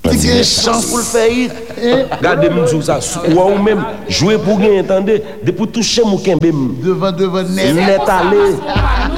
Tu as une chance pour le faire. Regardez-moi sur ça. Ou même jouer pour gagner, entendez? Depuis toucher mon kembe. Devant net. Net aller.